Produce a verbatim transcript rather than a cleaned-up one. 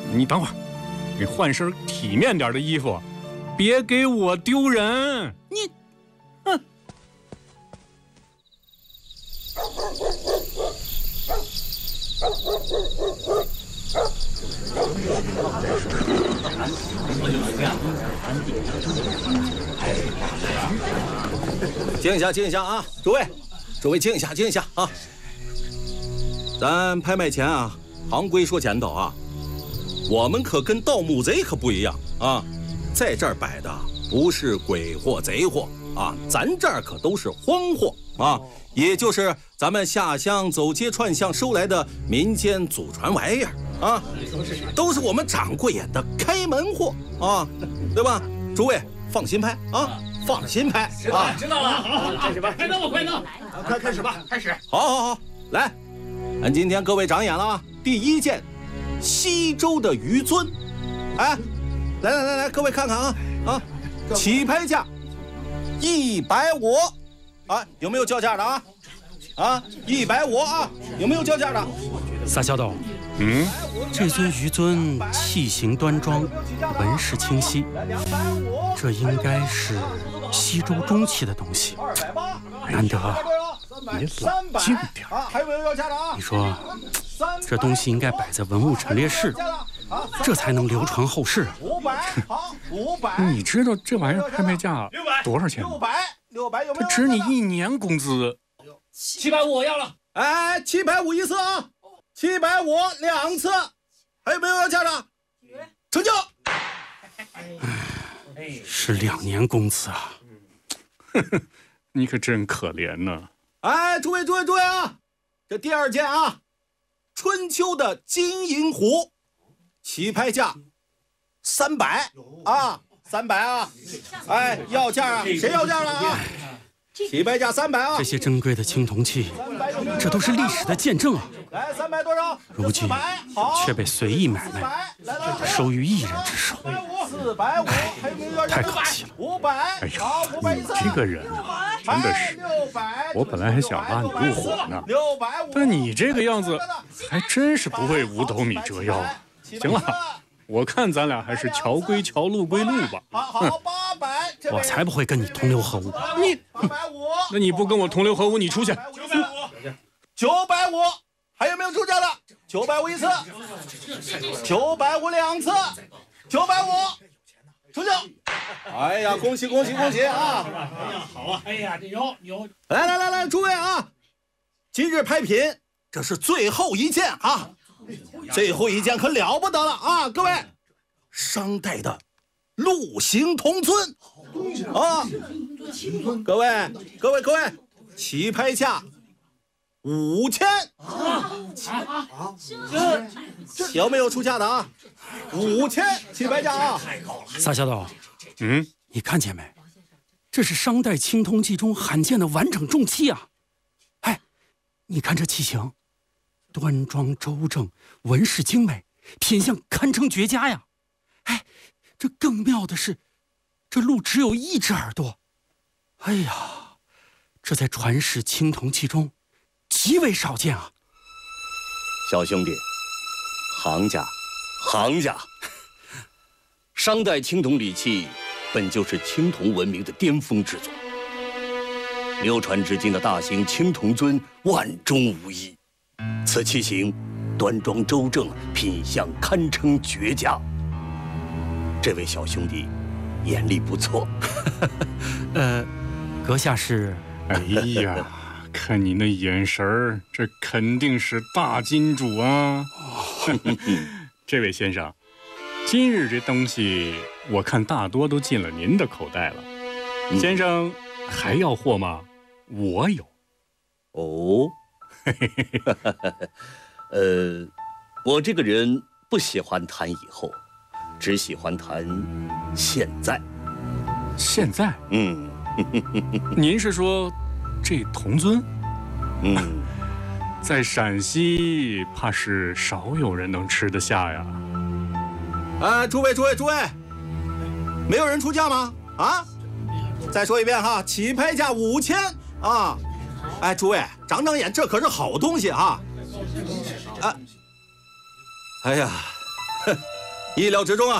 你等会儿，你换身体面点的衣服，别给我丢人。你，哼。 静一下，静一下啊！诸位，诸位静一下，静一下啊！咱拍卖前啊，行规说前头啊，我们可跟盗墓贼可不一样啊，在这儿摆的不是鬼货贼货啊，咱这儿可都是荒货啊，也就是咱们下乡走街串巷收来的民间祖传玩意儿啊，都是我们掌柜眼的开门货啊，对吧？诸位放心拍啊，放心拍啊！ 知道了，好，开始吧，快弄吧，快弄，快开始吧，开始。 好，好，好，来，俺今天各位长眼了啊！第一件，西周的鱼尊，哎，来来来来，各位看看啊啊，起拍价一百五，啊，有没有叫价的啊？啊，一百五啊，有没有叫价的？ 撒小斗， 嗯， 这尊鱼尊器形端庄，纹饰清晰，这应该是西周中期的东西，难得啊！ 你冷静点。 还有没有要价的啊？ 你说，这东西应该摆在文物陈列室，这才能流传后世。 五百，好，五百。 你知道这玩意儿拍卖价多少钱吗？ 六百，六百有没有？ 它值你一年工资。 七百五我要了。 哎，七百五一次啊，七百五两次，还有没有要价的？成交。 是两年工资啊！ 你可真可怜呢。 哎，诸位诸位诸位啊，这第二件啊，春秋的金银壶，起拍价三百啊，三百啊，哎，要价啊，谁要价了啊？起拍价三百啊！ 这些珍贵的青铜器，这都是历史的见证啊！ 来，三百多少？ 如今却被随意买卖，收于一人之手， 四百五，还有没有要价？ 太可惜了。 五百， 哎呀，你这个人啊，真的是，我本来还想拉你入伙呢，但你这个样子，还真是不会五斗米折腰。行了，我看咱俩还是桥归桥，路归路吧。 好好，八百。 我才不会跟你同流合污。 你，那你不跟我同流合污，你出去。 九百五，九百五，还有没有出价的？九百五一次，九百五两次，九百五，成交。哎呀，恭喜恭喜恭喜啊！ 哎呀，好啊！哎呀，这有有。 来来来来，诸位啊，今日拍品，这是最后一件啊，最后一件可了不得了啊！各位，商代的鹿形铜尊啊，各位各位各位，起拍价五千啊！有没有出价的啊？五千起拍价啊！ 撒小斗， 嗯， 你看见没？这是商代青铜器中罕见的完整重器啊！哎，你看这器型，端庄周正，纹饰精美，品相堪称绝佳呀！哎，这更妙的是，这鹿只有一只耳朵。哎呀，这在传世青铜器中极为少见啊！ 小兄弟，行家，行家，商代青铜礼器本就是青铜文明的巅峰之作，流传至今的大型青铜尊万中无一。此器型端庄周正，品相堪称绝佳。这位小兄弟眼力不错。 呃，阁下是？ 哎呀，看你那眼神儿，这肯定是大金主啊！这位先生，今日这东西我看大多都进了您的口袋了。 嗯、 先生还要货吗？我有。 哦，呃，我这个人不喜欢谈以后，只喜欢谈现在。 现在？ 嗯。 您是说这铜尊？ 嗯， 在陕西怕是少有人能吃得下呀。 哎，诸位诸位诸位，没有人出价吗？啊，再说一遍哈，起拍价五千啊！哎，诸位长长眼，这可是好东西啊！啊，哎呀， 意料之中啊。